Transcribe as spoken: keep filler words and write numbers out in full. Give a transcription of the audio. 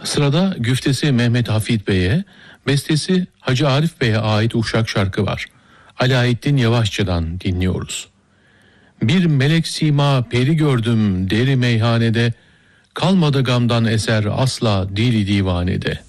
Sırada güftesi Mehmet Hafid Bey'e, bestesi Hacı Arif Bey'e ait Uşak şarkı var. Alaeddin Yavaşçı'dan dinliyoruz. Bir melek sima peri gördüm deri meyhanede, kalmadı gamdan eser asla dili divanede.